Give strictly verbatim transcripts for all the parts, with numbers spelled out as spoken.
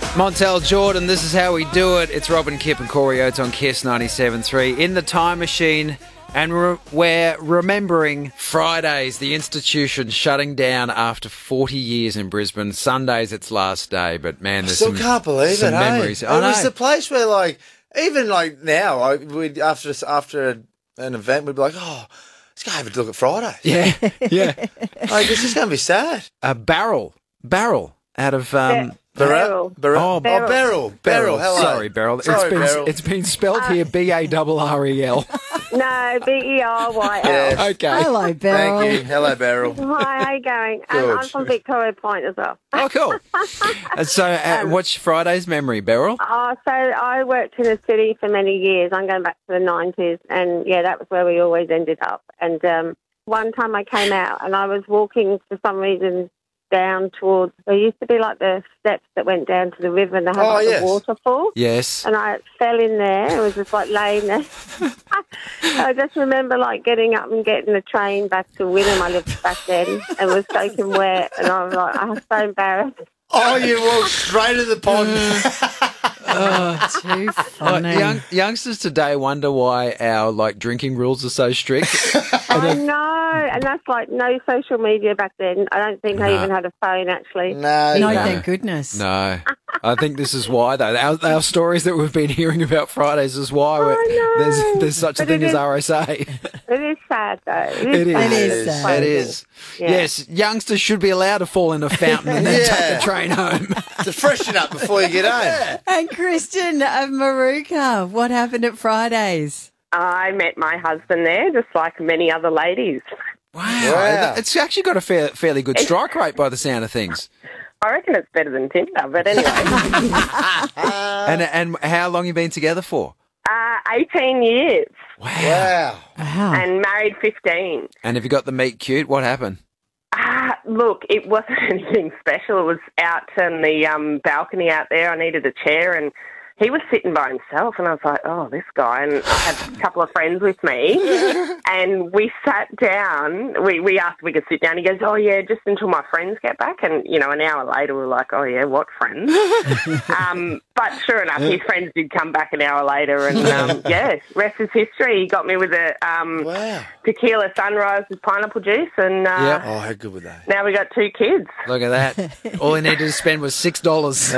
Montel Jordan, this is how we do it. It's Robin Kip and Corey Oates on Kiss ninety-seven point three in the time machine. And re- we're remembering Fridays, the institution shutting down after forty years in Brisbane. Sunday's its last day, but man, there's Still some, can't believe some it, memories. Hey? I It know. was the place where, like, even like now, I, we'd after after an event, we'd be like, oh, let's go have a look at Friday. Yeah, yeah. Like, it's just going to be sad. A barrel, barrel out of um, Beryl. Beryl. Oh, Oh, Beryl. Beryl. Beryl. Hello. Sorry, Beryl. Sorry, it's been Beryl. it's been spelled here B A R R E L. No, B E R Y L. Yeah. Okay. Hello, Beryl. Thank you. Hello, Beryl. Hi, how you going? Um, Good. I'm from Victoria Point as well. Oh, cool. And so, uh, Um, what's Friday's memory, Beryl? Oh, so I worked in a city for many years. I'm going back to the nineties, and yeah, that was where we always ended up. And um, one time I came out, and I was walking for some reason down towards. There used to be like the steps that went down to the river, and they had Oh, like yes. a waterfall. Yes. And I fell in there. It was just like laying there. I just remember like getting up and getting the train back to Wynnum. I lived back then and was soaking wet. And I was like, I was so embarrassed. Oh, you walked straight to the pond. Too Like, funny. young, youngsters today wonder why our like drinking rules are so strict. I know. And that's like no social media back then. I don't think I No. even had a phone actually. no, no, no. thank goodness. No, I think this is why though. Our, our stories that we've been hearing about Fridays is why we're, I know. there's there's such a But thing it as is- R S A. It is sad though. It It is. is. sad. It is It's sad. It crazy. is. Yeah. Yes, youngsters should be allowed to fall in a fountain and then Yeah. take the train home. To freshen up before you get home. And Christian of Maruka, what happened at Fridays? I met my husband there, just like many other ladies. Wow. Wow. It's actually got a fair, fairly good strike rate by the sound of things. I reckon it's better than Tinder, but anyway. And and how long you been together for? uh, eighteen years Wow. Wow. and married fifteen. And have you got the meet cute? What happened? Ah, look, it wasn't anything special. It was out on the um, balcony out there. I needed a chair and he was sitting by himself and I was like, oh, this guy. And I had a couple of friends with me and we sat down. We, we asked if we could sit down. He goes, oh, yeah, just until my friends get back. And, you know, an hour later we were like, oh, yeah, what friends? um, but sure enough, his friends did come back an hour later and, um, yeah, rest is history. He got me with a um, Wow. tequila sunrise with pineapple juice and uh, Yep. Oh, how good were they? now we got two kids. Look at that. All he needed to spend was six dollars.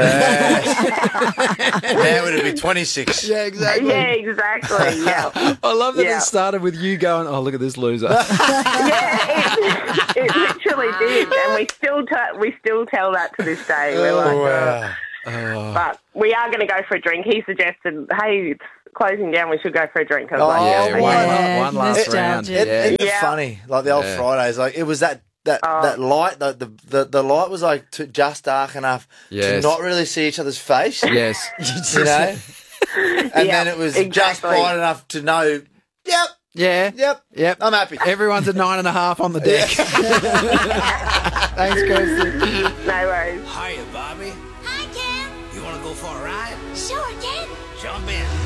Now it'd be twenty-six. Yeah, exactly. Yeah, exactly. Yeah, I love that Yeah. it started with you going, oh, look at this loser. yeah, it, it literally did, and we still t- we still tell that to this day. We're like, Wow. Oh. but we are going to go for a drink. He suggested, hey, it's closing down. We should go for a drink. I was Oh, like, Yeah, yeah, one, Yeah, one last nostalgia. round. It, Yeah. Isn't it Yeah. funny? Like the old Yeah. Fridays, like it was that that, Oh. that light, the, the the the light was like to, just dark enough Yes. to not really see each other's face. Yes. You know? And Yeah, then it was just exactly. bright enough to know, yep, Yeah. yep, Yep. I'm happy. Everyone's at nine and a half on the deck. Thanks, Kirsty. no worries. Hiya, Bobby. Hi, Ken. You want to go for a ride? Sure, Ken. Jump in.